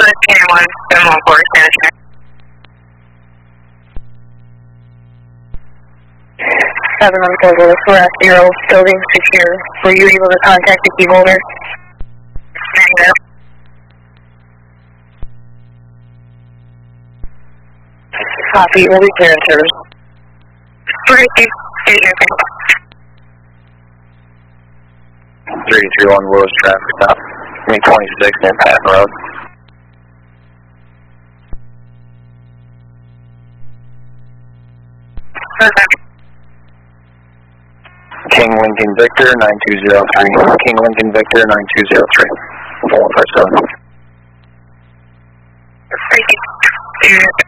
K1, 714, Spanish Track. 714, West 0, building secure. Were you able to contact the key holder? Negative. Copy, we'll be clear in service. Okay, 331 Willis traffic stop. 26 near Patton Road. King Lincoln Victor 9203. King Lincoln Victor 9203. 4157. Thank you.